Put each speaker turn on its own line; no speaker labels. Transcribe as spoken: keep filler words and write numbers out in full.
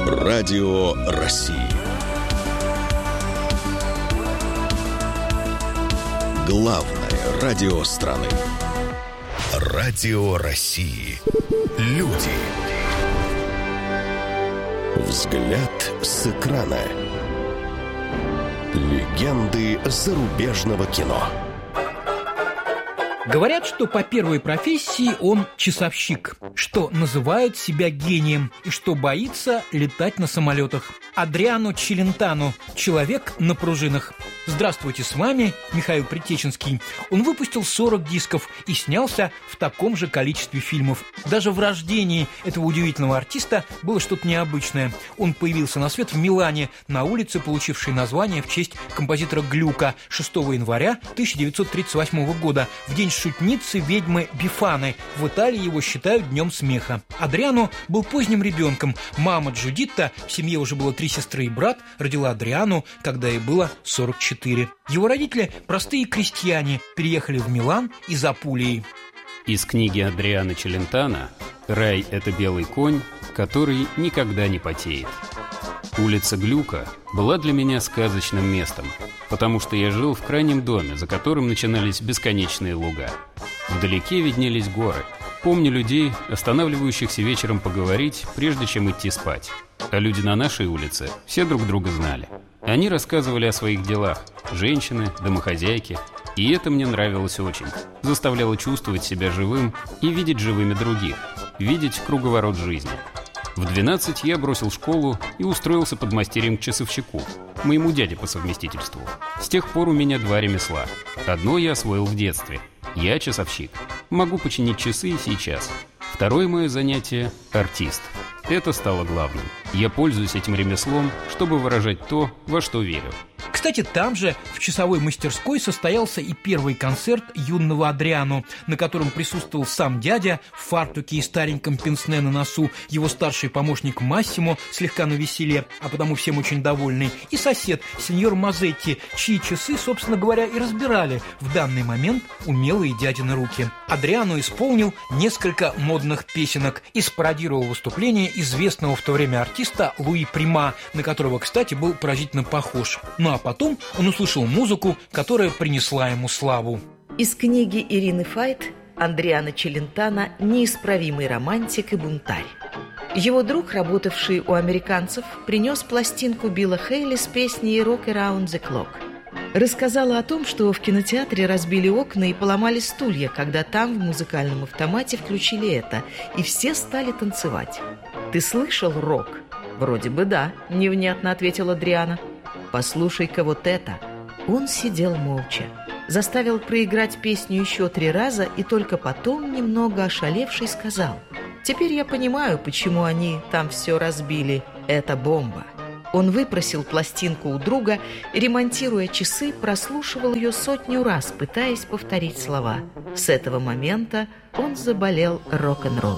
Радио России. Главное радио страны. Радио России. Люди. Взгляд с экрана. Легенды зарубежного кино.
Говорят, что по первой профессии он часовщик, что называет себя гением и что боится летать на самолетах. Адриано Челентано – человек на пружинах. Здравствуйте, с вами Михаил Притеченский. Он выпустил сорок дисков и снялся в таком же количестве фильмов. Даже в рождении этого удивительного артиста было что-то необычное. Он появился на свет в Милане, на улице, получившей название в честь композитора Глюка, шестого января тысяча девятьсот тридцать восьмого года, в день шутницы ведьмы Бифаны. В Италии его считают днем смеха. Адриано был поздним ребенком. Мама Джудитта, в семье уже было три сестры и брат, родила Адриано, когда ей было сорок четыре. Его родители, простые крестьяне, переехали в Милан из Апулии.
Из книги Адриано Челентано «Рай – это белый конь, который никогда не потеет». Улица Глюка была для меня сказочным местом, потому что я жил в крайнем доме, за которым начинались бесконечные луга. Вдалеке виднелись горы. Помню людей, останавливающихся вечером поговорить, прежде чем идти спать. А люди на нашей улице все друг друга знали. Они рассказывали о своих делах, женщины, домохозяйки. И это мне нравилось очень. Заставляло чувствовать себя живым и видеть живыми других, видеть круговорот жизни. В двенадцать я бросил школу и устроился подмастерьем к часовщику, моему дяде по совместительству. С тех пор у меня два ремесла. Одно я освоил в детстве. Я часовщик. Могу починить часы и сейчас. Второе мое занятие – артист. Это стало главным. Я пользуюсь этим ремеслом, чтобы выражать то, во что верю.
Кстати, там же, в часовой мастерской, состоялся и первый концерт юного Адриано, на котором присутствовал сам дядя в фартуке и стареньком пенсне на носу, его старший помощник Массимо, слегка навеселе, а потому всем очень довольный, и сосед, сеньор Мазетти, чьи часы, собственно говоря, и разбирали в данный момент умелые дядины руки. Адриано исполнил несколько модных песенок и спародировал выступление известного в то время артиста Луи Прима, на которого, кстати, был поразительно похож. Ну а потом он услышал музыку, которая принесла ему славу.
Из книги Ирины Файт Адриано Челентано неисправимый романтик и бунтарь. Его друг, работавший у американцев, принес пластинку Билла Хейли с песней «Rock Around the Clock». Рассказала о том, что в кинотеатре разбили окна и поломали стулья, когда там в музыкальном автомате включили это, и все стали танцевать. «Ты слышал рок?» «Вроде бы да», – невнятно ответил Адриано. «Послушай-ка вот это». Он сидел молча, заставил проиграть песню еще три раза и только потом, немного ошалевший, сказал: «Теперь я понимаю, почему они там все разбили. Это бомба». Он выпросил пластинку у друга и, ремонтируя часы, прослушивал ее сотню раз, пытаясь повторить слова. С этого момента он заболел рок-н-роллом.